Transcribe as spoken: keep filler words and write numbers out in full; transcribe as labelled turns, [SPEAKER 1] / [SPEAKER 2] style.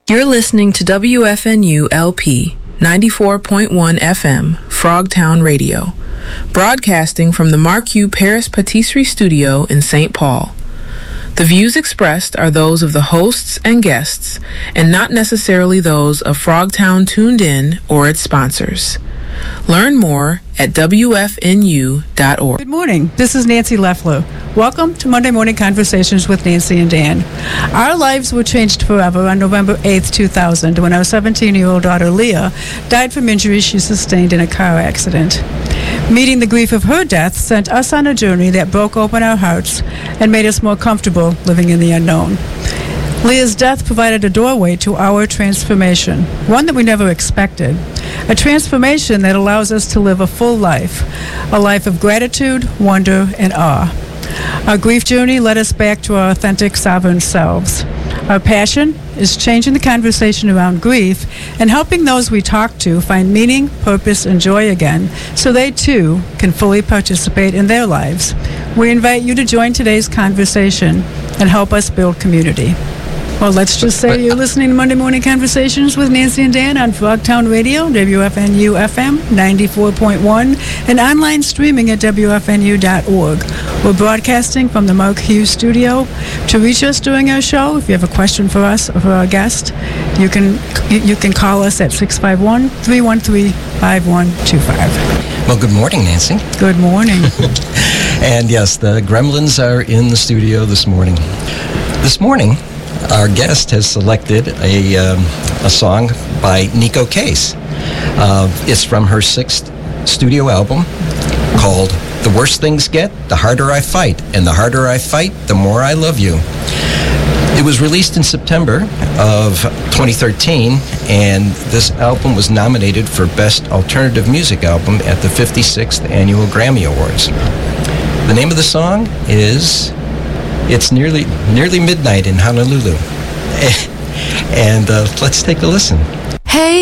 [SPEAKER 1] You're listening to W F N U L P ninety-four point one F M, Frogtown Radio, broadcasting from the Marquis Paris Patisserie Studio in Saint Paul. The views expressed are those of the hosts and guests, and not necessarily those of Frogtown Tuned In or its sponsors. Learn more at W F N U dot org.
[SPEAKER 2] Good morning. This is Nancy Leffler. Welcome to Monday Morning Conversations with Nancy and Dan. Our lives were changed forever on November eighth, two thousand, when our seventeen-year-old daughter, Leah, died from injuries she sustained in a car accident. Meeting the grief of her death sent us on a journey that broke open our hearts and made us more comfortable living in the unknown. Leah's death provided a doorway to our transformation, one that we never expected. A transformation that allows us to live a full life, a life of gratitude, wonder, and awe. Our grief journey led us back to our authentic, sovereign selves. Our passion is changing the conversation around grief and helping those we talk to find meaning, purpose, and joy again so they too can fully participate in their lives. We invite you to join today's conversation and help us build community. Well, let's just say you're listening to Monday Morning Conversations with Nancy and Dan on Frogtown Radio, W F N U F M ninety-four point one, and online streaming at W F N U dot org. We're broadcasting from the Marquis Studio. To reach us during our show, if you have a question for us or for our guest, you can you can call us at six five one, three one three, five one two five.
[SPEAKER 3] Well, good morning, Nancy.
[SPEAKER 2] Good morning.
[SPEAKER 3] And yes, the Gremlins are in the studio this morning. This morning, our guest has selected a um, a song by Neko Case. Uh, it's from her sixth studio album called The Worse Things Get, The Harder I Fight, and the harder I fight, the more I love you. It was released in September of twenty thirteen, and this album was nominated for Best Alternative Music Album at the fifty-sixth Annual Grammy Awards. The name of the song is It's Nearly Nearly Midnight in Honolulu. And uh, let's take a listen.
[SPEAKER 1] Hey.